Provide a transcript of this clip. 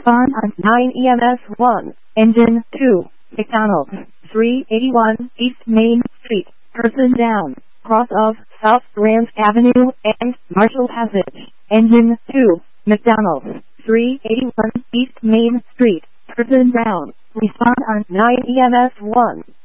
Respond on 9 EMS 1. Engine 2. McDonald's. 381 East Main Street. Person down. Cross of South Grand Avenue and Marshall Passage. Engine 2. McDonald's. 381 East Main Street. Person down. Respond on 9 EMS 1.